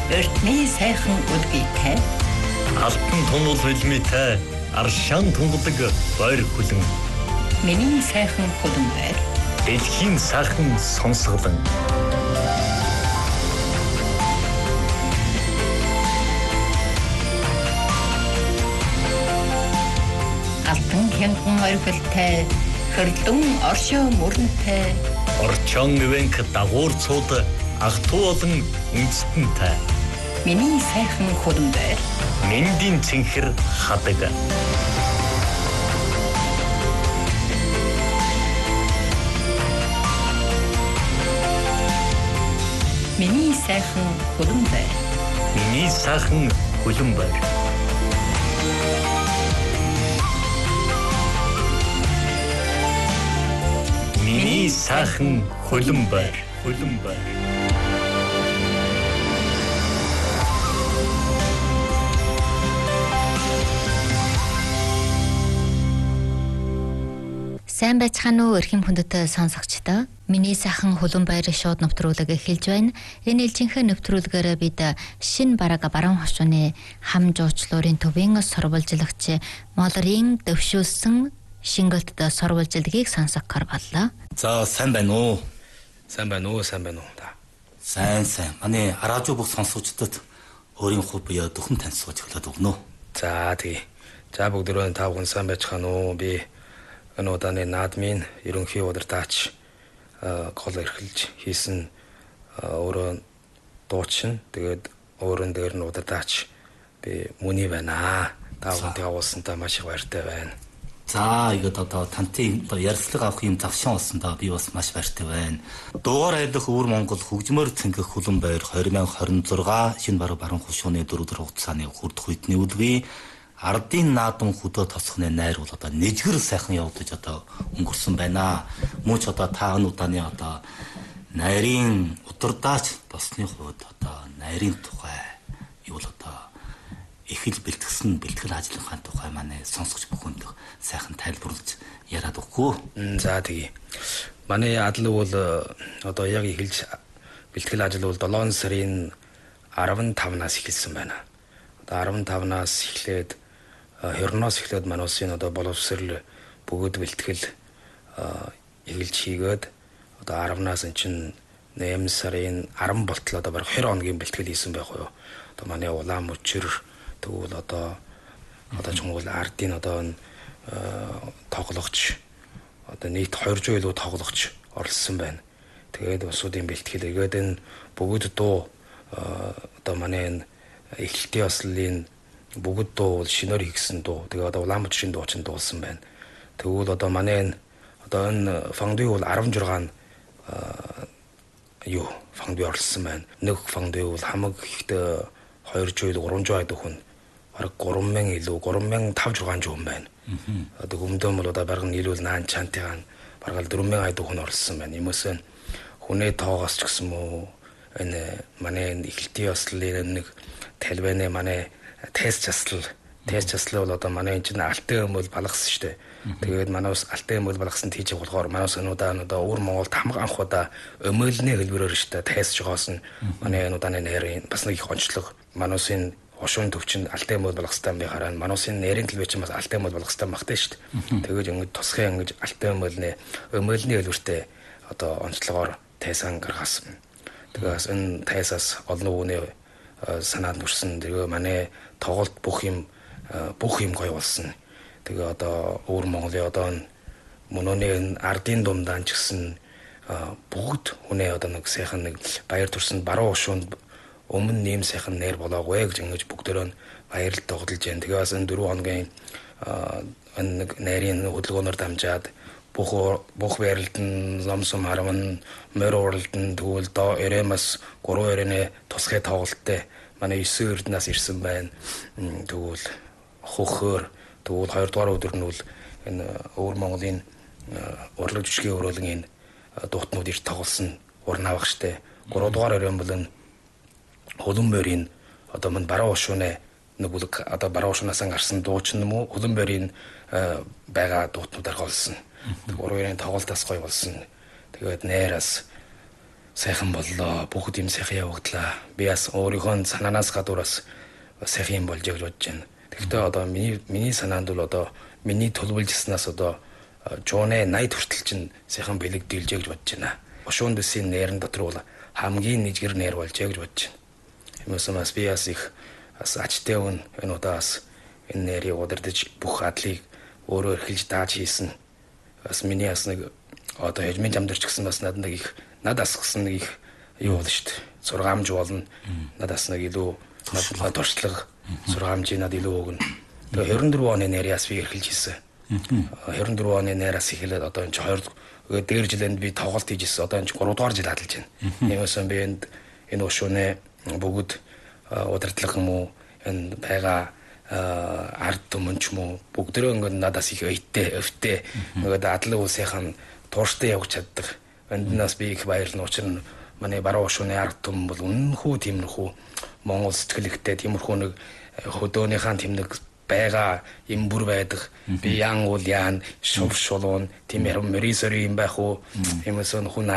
Өртний сайхан өдгийтэй. Алтан тунал хэлмитэй аршаан тунгадаг бойр хүлэн. Миний сайхан хөлөн байр. Дэлхийн сайхан сонсголон. Алтан хянган орхилтай, хөрлөн оршоо мөрөнтэй. Орчон ивэнх дагуурцууд ах トゥ болон үндэстэнтэй. Миний сайхан хөлөн байр. Мэндийн цэнхэр хадаг. Миний сайхан хөлөн байр. Миний сайхан хөлөн байр. Миний сайхан хөлөн байр. Хөлөн байр. Сайн байцгаана уу эрхэм хүндэт сонсогчдоо. Миний сайхан хөлөн байр шууд нэвтрүүлэг эхэлж байна. Энэ ээлжинхэн нэвтрүүлгээр бид шинэ бараг баруун хошууны хам жуучлуурын төвийн сурвалжлагч Молрийн дэвшүүлсэн шингэлт сурвалжилгийг сонсохоор боллоо. За сайн байна уу? Сайн байна уу? Та. Сайн. Манай радио бүх сонсогчдод өөрийн хувь буяа дөхөн танилцуулж өглөөд өгнө. За тий. За бүгдөө та бүхэн сайн байцгаана уу? Би энэ удааны наадмын ерөнхий удирдаач гол эрхэлж хийсэн өөрөө дуучин. Тэгээд өөрөн дээр нь удирдаач би Мөний байна. Та бүхэнд явуулсантаа маш их баяртай байна. За ихэд одоо тантын ярилцлага авах юм завшин болсондоо би бас маш баяртай байна. Дугаар айлах өвөр Монгол хөгжмөр цэнгэх хөлөн байр 2026 шинэ баруун хошууны 4 дахь хугацааны хүрдэх үедний үлгий ардын наадам хөдөө тосхны найр бол одоо нэжгэр сайхан явагдаж одоо өнгөрсөн байна. Мөн ч одоо та энэ удааны одоо найрын удирдаач болсны хувьд одоо найрын тухай юу л одоо их л бэлтгэсэн бэлтгэл ажлынхаа тухай манай сонсогч бүхэнд сайхан тайлбарлаж яриад өгөх. За тэгье. Манай адал бол одоо яг эхэлж бэлтгэл ажил бол 7 сарын 15-наас эхэлсэн байна. Одоо 15-наас эхлээд хорноос эхлээд манай улсын одоо боловсрол бүгд бэлтгэл эхэлж хийгээд одоо 10-наас чинь 8 сарын 10 болтол одоо бараг 20 хоногийн бэлтгэл хийсэн байх уу. Одоо манай улаан мөчөр тэгвэл одоо чонгол ардын одоо тоглогч одоо нийт 200 илүү тоглогч оролцсон байна. Тэгээд усуудын бэлтгэл эргээд энэ бүгд дуу одоо манай эхлэлтийн ослын бүгд дуу бол шинээр хийгсэн дуу. Тэгээд одоо улаан мөчрийн дуу ч дуулсан байна. Тэгвэл одоо манай одоо энэ фондын бол 16 фондын оролцсон байна. Нэг фондын бол хамаг ихтэй 200 300 хэд хүн бараг 3000 илүү 3500 хүн байна. Одоо өмнөд бол одоо бараг нийлүүл наан чантайгаан бараг 4000 хэд хүн оролцсон байна. Юмээс хүнээ тоогоос ч гэсэн мөө энэ манай эхлэлтийн ослын нэг талбайны манай тест жаслал бол одоо манай энэ чинь алтан өмөл балгасан шүү дээ. Тэгээд манай ус алтан өмөл балгасан тийж болохоор манай ус өнөөдөр одоо өвөр Монголд хамаг анх удаа өмөлний хэлбэрээр шүү дээ тест жогоос нь манай өнөөдрийн нэрийн бас нэг их онцлог манай усын хошуун төвчөнд алтан өмөл балгастай би хараа манай усын нэрийн төлөв чинь бас алтан өмөл балгастай багтаа шүү дээ. Тэгээд ингэж тусгай ингэж алтан өмөлний хэлбэртэй одоо онцлогоор тайсан гаргасан. Тэгээс энэ тайсаас олон үгний санаанд нүрсэн. Тэгээ манай тоглолт бүх юм гоё болсон. Тэгээ одоо өвөр Монголын одоо мөнөний ардын думдаан ч гэсэн бүгд хүнээ одоо нэг сайхан нэг баяр төрсөнд баруун хошуунд өмнө нэм сайхан нэр болоогүй гэж ингэж бүгдөө баярлалт тогтолж байна. Тэгээ бас энэ 4 хоногийн нэг нарийн хөдөлгөөнөөр дамжаад бүх байралтын замсам харамн мөр уралдан тэгвэл до эремас 3 эрэний тусгай тоглолттой манай 9 эрдэнэс ирсэн байна. Тэгвэл хөхөр тэгвэл 2 дугаар өдөр нь бол энэ өвөр Монголын урлаг жүжигийн өрөөлгийн дуутнууд ирж тоглосон уран авах штэ. 3 дугаар эрэм бол энэ хөлөн морийн одоо мань баруун хошууны нэг бүлэг одоо баруун хошуунаас гарсан дуучин юм уу хөлөн морийн байгаа дуутнууд арга болсон. 3-ын тоглолтоос гоё болсон. Тэгээд найраас сайхан боллоо. Бүгд юм сайхан явагдлаа. Би бас өөрийнхөө санаанаас гадуур бас сайхан юм болж гэж бодож байна. Тэгэхдээ одоо миний санаанд бол одоо миний төлөвлөжснээс одоо жууны 80 хүртэл чинь сайхан бэлэгдүүлж гэж бодож байна. Ушуун дэсийн нэрэн дотор бол хамгийн нэгжгэр нэр болж гэж бодож байна. Юмсамас би бас их бас ачтай өн энэ удаас энэ нэрийг удирдах бүх хадлыг өөрөө эрхэлж дааж хийсэн. Бас миний бас нэг одоо хожмын замдэрч гисэн бас надад их надаас гисэн нэг их юу болно шүү дээ. Сургаамж болно. Надаас нэг илүү надад туршлага сургаамжийг надад илүү өгнө. Тэгээ 24 оны нэрээс би эрхэлж хийсэн. 24 оны нэрээс эхлээд одоо энэ 2 дээр жилэнд би тоглолт хийжсэн. Одоо энэ 3 дугаар жил хадгалж байна. Нэгөөсөн би энэ ушууны бүгд удирдлага юм уу энэ байгаа ард түмэнч мүү бүгдөө ингээд надаас их өвтэй ингээд адлын улсынхан тууштай явж чаддаг. Энднээс би их баярлна. Учир нь манай баруун ушууны ард түмэн бол үнэнхүү тиймэрхүү Монгол сэтгэл ихтэй тиймэрхүү нэг хөдөөнийхэн тэмдэг байгаа юм бүр байдаг. Би яан уул яан шув шулуун тийм ярим мөрисори юм байх уу. Юмсэн хүн